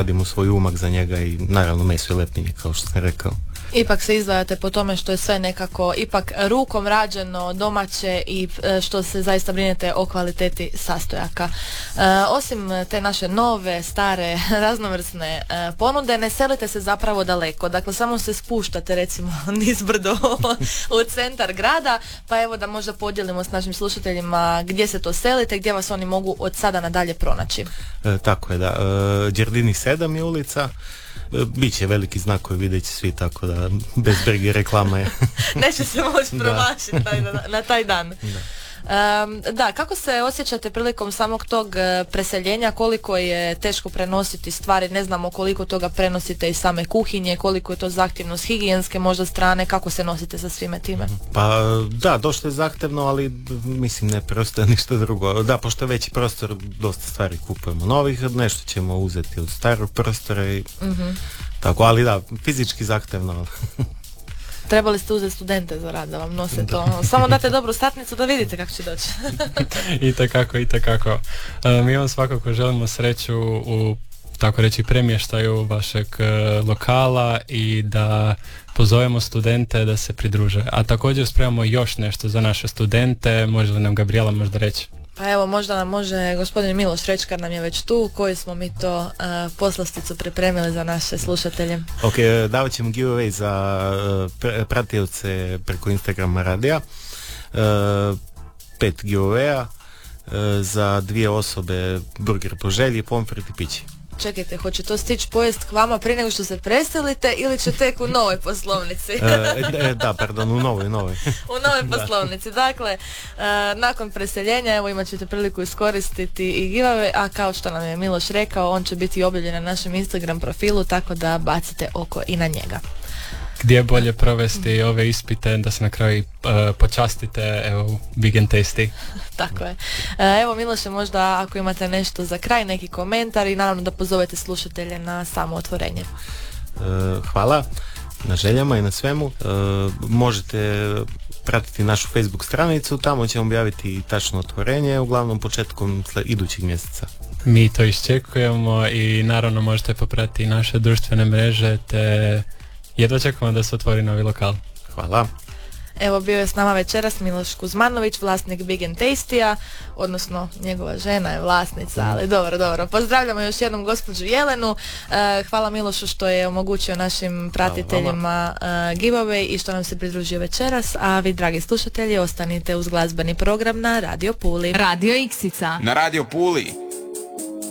radimo svoj umak za njega i naravno meso i lepinje, kao što sam rekao. Ipak se izdvajate po tome što je sve nekako ipak rukom rađeno, domaće i što se zaista brinete o kvaliteti sastojaka. Osim te naše nove, stare, raznovrsne ponude, ne selite se zapravo daleko. Dakle, samo se spuštate recimo nizbrdo u centar grada, pa evo da možda podijelimo s našim slušateljima gdje se to selite, gdje vas oni mogu od sada nadalje pronaći. Tako je, da. Đerdini 7 je ulica. Biće veliki znakovi, vidjet će svi, tako da bez brige reklama je. Neće se moći promašiti na taj dan. Da, kako se osjećate prilikom samog tog preseljenja, koliko je teško prenositi stvari, ne znamo koliko toga prenosite iz same kuhinje, koliko je to zahtjevno s higijenske možda strane, kako se nosite sa svime time? Pa da, došto je zahtjevno, ali mislim ne preostaje ništa drugo. Da, pošto je veći prostor, dosta stvari kupujemo novih, nešto ćemo uzeti od starog prostora i tako, ali da, fizički zahtjevno. Trebali ste uzeti studente za rad da vam nose to. Samo date dobru satnicu da vidite kako će doći. Itekako. Mi vam svakako želimo sreću u, tako reći, premještaju vašeg lokala i da pozovemo studente da se pridruže. A također spremamo još nešto za naše studente. Može li nam Gabriela možda reći? Pa evo, možda nam može gospodin Miloš reći kad nam je već tu, koju smo mi to poslasticu pripremili za naše slušatelje. Ok, davat ćemo giveaway za pratioce preko Instagrama radija. 5 giveawaya za 2 osobe, burger po želji, pomfrit i pići. Čekajte, hoće to stići pojest k vama prije nego što se preselite ili će tek u novoj poslovnici? Da, pardon, u novoj. U novoj poslovnici. Dakle, nakon preseljenja, evo imat ćete priliku iskoristiti i giveaway, a kao što nam je Miloš rekao, on će biti objavljen na našem Instagram profilu, tako da bacite oko i na njega. Gdje je bolje provesti ove ispite da se na kraju počastite, evo, Big and Tasty. Tako je. Evo, Miloše, možda ako imate nešto za kraj, neki komentar i naravno da pozovete slušatelje na samo otvorenje. Hvala na željama i na svemu. Možete pratiti našu Facebook stranicu, tamo ćemo objaviti i tačno otvorenje, uglavnom početkom idućeg mjeseca. Mi to iščekujemo i naravno možete popratiti i naše društvene mreže, te jedva čekamo da se otvori novi lokal. Hvala. Evo, bio je s nama večeras Miloš Kuzmanović, vlasnik Big and Tasty-a, odnosno njegova žena je vlasnica, ali dobro. Pozdravljamo još jednom gospođu Jelenu. Hvala Milošu što je omogućio našim pratiteljima giveaway i što nam se pridružio večeras, a vi, dragi slušatelji, ostanite uz glazbeni program na Radio Puli. Radio Iksica. Na Radio Puli.